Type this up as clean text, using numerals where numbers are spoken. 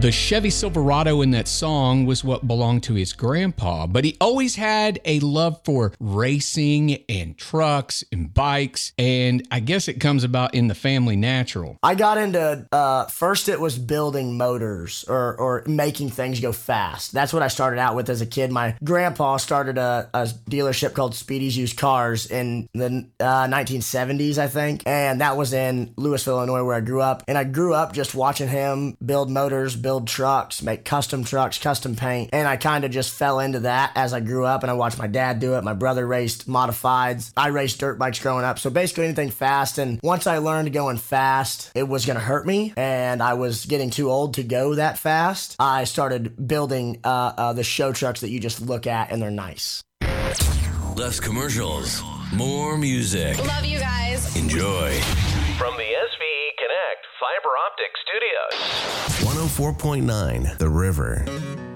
The Chevy Silverado in that song was what belonged to his grandpa, but he always had a love for racing and trucks and bikes, and I guess it comes about in the family natural. I got into, first it was building motors or making things go fast. That's what I started out with as a kid. My grandpa started a dealership called Speedy's Used Cars in the 1970s, I think, and that was in Louisville, Illinois, where I grew up. And I grew up just watching him build motors, build trucks, make custom trucks, custom paint, and I kind of just fell into that as I grew up, and I watched my dad do it. My brother raced modifieds. I raced dirt bikes growing up, so basically anything fast. And once I learned going fast, it was going to hurt me, and I was getting too old to go that fast. I started building the show trucks that you just look at, and they're nice. Less commercials, more music. Love you guys. Enjoy. From the SVE Connect Fiber Optic Studios. 104.9 The River.